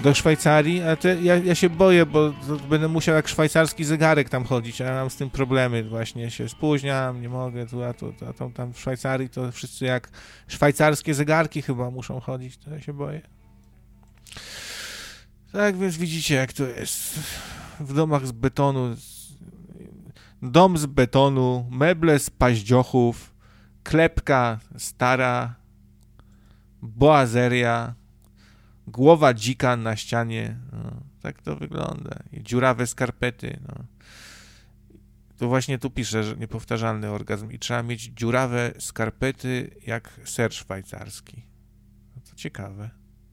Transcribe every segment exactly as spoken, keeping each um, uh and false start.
Do Szwajcarii? A te, ja, ja się boję, bo będę musiał jak szwajcarski zegarek tam chodzić, a ja mam z tym problemy właśnie, się spóźniam, nie mogę, tu, a, tu, a tam, tam w Szwajcarii to wszyscy jak szwajcarskie zegarki chyba muszą chodzić, to ja się boję. Tak więc widzicie, jak to jest w domach z betonu, dom z betonu, meble z paździochów, klepka stara, boazeria, głowa dzika na ścianie, no, tak to wygląda. I dziurawe skarpety, no. To właśnie tu pisze, że niepowtarzalny orgazm i trzeba mieć dziurawe skarpety jak ser szwajcarski. No to ciekawe.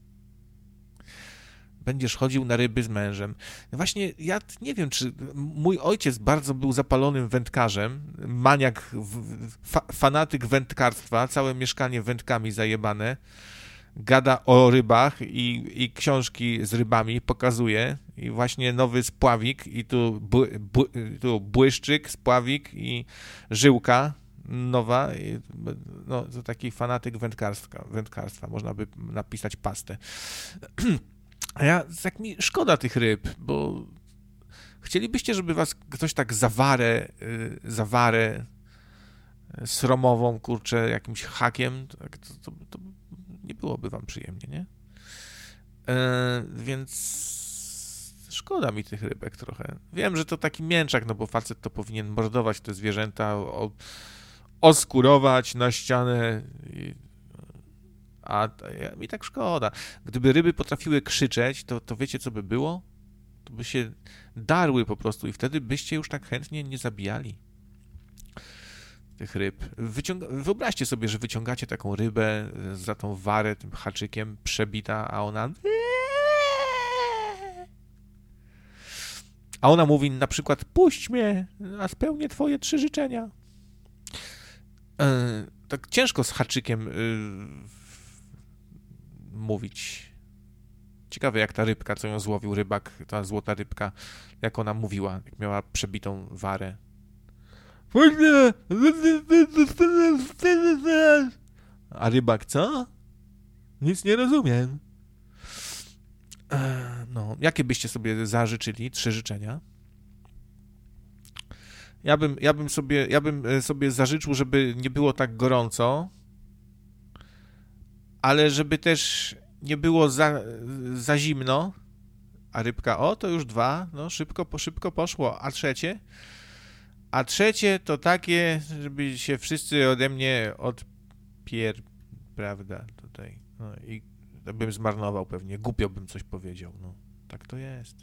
Będziesz chodził na ryby z mężem. Właśnie ja nie wiem, czy mój ojciec bardzo był zapalonym wędkarzem, maniak, fa- fanatyk wędkarstwa, całe mieszkanie wędkami zajebane, gada o rybach i, i książki z rybami pokazuje i właśnie nowy spławik i tu, bły, bły, tu błyszczyk, spławik i żyłka nowa, i, no to taki fanatyk wędkarstwa, wędkarstwa, można by napisać pastę. A ja, tak mi szkoda tych ryb, bo chcielibyście, żeby was ktoś tak zawarę, zawarę sromową, kurczę, jakimś hakiem, to, to, to nie byłoby wam przyjemnie, nie? E, więc szkoda mi tych rybek trochę. Wiem, że to taki mięczak, no bo facet to powinien mordować te zwierzęta, o, oskurować na ścianę, i, a ja, mi tak szkoda. Gdyby ryby potrafiły krzyczeć, to, to wiecie, co by było? To by się darły po prostu i wtedy byście już tak chętnie nie zabijali tych ryb. Wyciąga... Wyobraźcie sobie, że wyciągacie taką rybę za tą warę, tym haczykiem, przebita, a ona... A ona mówi na przykład, puść mnie, a spełnię twoje trzy życzenia. Yy, tak ciężko z haczykiem yy, mówić. Ciekawe, jak ta rybka, co ją złowił rybak, ta złota rybka, jak ona mówiła, jak miała przebitą warę. A rybak, co? Nic nie rozumiem. No, jakie byście sobie zażyczyli? Trzy życzenia? Ja bym, ja bym sobie, ja bym sobie zażyczył, żeby nie było tak gorąco, ale żeby też nie było za, za zimno. A rybka, o, to już dwa, no szybko, po, szybko poszło. A trzecie? A trzecie to takie, żeby się wszyscy ode mnie odpier... prawda, tutaj. No i bym zmarnował pewnie, głupio bym coś powiedział, no. Tak to jest.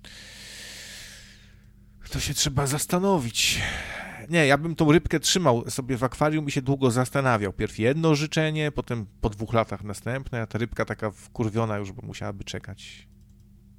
To się trzeba zastanowić. Nie, ja bym tą rybkę trzymał sobie w akwarium i się długo zastanawiał. Pierw jedno życzenie, potem po dwóch latach następne, a ta rybka taka wkurwiona już, bo musiałaby czekać.